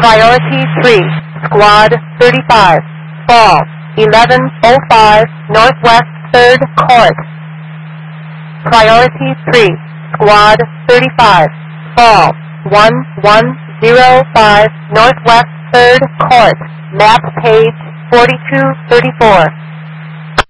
Priority 3, Squad 35, fall 1105 Northwest 3rd Court. Priority 3, Squad 35, fall 1105 Northwest 3rd Court, map page 4234.